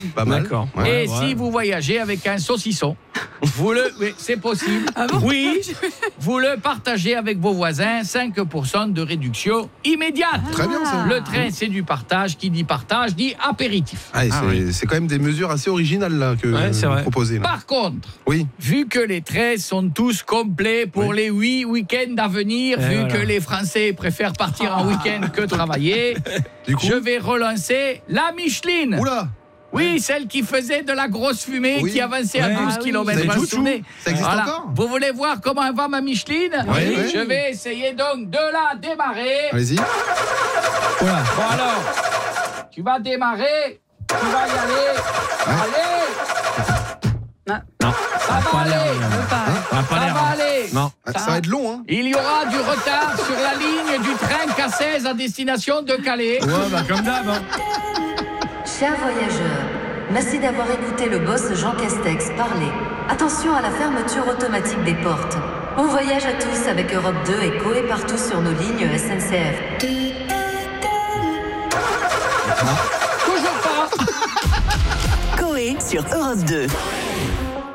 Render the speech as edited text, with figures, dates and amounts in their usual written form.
Pas mal. D'accord. Et si vous voyagez avec un saucisson, oui, c'est possible. Ah bon? Oui, vous le partagez avec vos voisins, 5% de réduction immédiate. Très bien, ça. Le train, c'est du partage. Qui dit partage dit apéritif. C'est quand même des mesures assez originales là, que vous proposez. Là. Par contre, oui. Vu que les trains sont tous complets pour les 8 week-ends à venir, que les Français préfèrent partir en week-end que travailler, du coup, je vais relancer la Micheline. Oula! Oui, celle qui faisait de la grosse fumée, qui avançait à 12 km. Ça existe encore? Vous voulez voir comment va ma Micheline? Oui. Je vais essayer donc de la démarrer. Allez-y. Voilà. Bon alors, tu vas démarrer, tu vas y aller. Allez. Non. Ça va aller. Ça va aller. Non. Ça va être long, hein. Il y aura du retard sur la ligne du train K16 à destination de Calais. Ouais, comme d'hab. Hein. Chers voyageurs, merci d'avoir écouté le boss Jean Castex parler. Attention à la fermeture automatique des portes. Bon voyage à tous avec Europe 2 et Coé partout sur nos lignes SNCF. Toujours pas. Coé sur Europe 2.